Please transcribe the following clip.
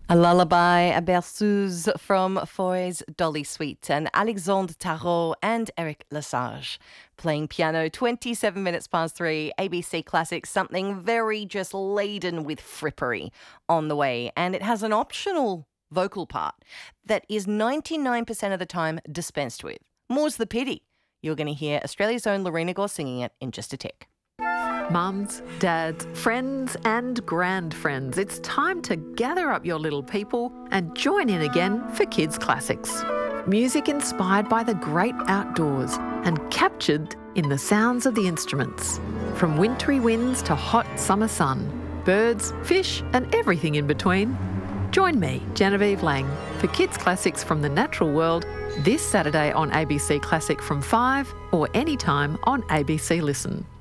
A lullaby, a berceuse from Foy's Dolly Suite, and Alexandre Tarot and Eric Lesage playing piano. 27 minutes past 3, ABC Classics, something very just laden with frippery on the way, and it has an optional vocal part that is 99% of the time dispensed with. More's the pity. You're going to hear Australia's own Lorena Gore singing it in just a tick. Mums, dads, friends and grand friends, it's time to gather up your little people and join in again for Kids Classics. Music inspired by the great outdoors and captured in the sounds of the instruments. From wintry winds to hot summer sun, birds, fish and everything in between. Join me, Genevieve Lang, for Kids Classics from the Natural World this Saturday on ABC Classic from 5 or anytime on ABC Listen.